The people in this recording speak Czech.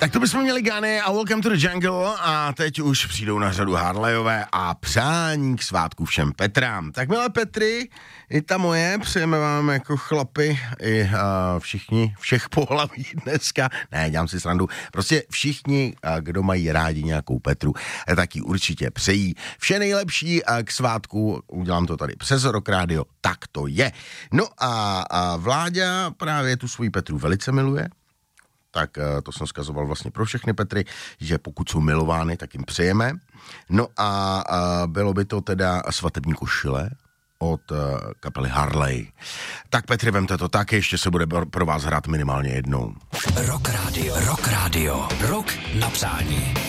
Tak to bychom měli Gany a Welcome to the Jungle a teď už přijdou na řadu Harleyové a přání k svátku všem Petrám. Tak milé Petry, i ta moje, přejeme vám jako chlapi i všichni, všech pohlaví dneska, ne, dělám si srandu, prostě všichni, kdo mají rádi nějakou Petru, tak ji určitě přejí. Vše nejlepší k svátku, udělám to tady přes Rock Radio, tak to je. No a Vláďa právě tu svoji Petru velice miluje, tak to jsem vzkazoval vlastně pro všechny Petry, že pokud jsou milovány, tak jim přejeme. No a bylo by to teda svatební košile od kapely Harley. Tak Petry, vemte to tak, ještě se bude pro vás hrát minimálně jednou. Rock Radio, Rock Radio, Rock na přání.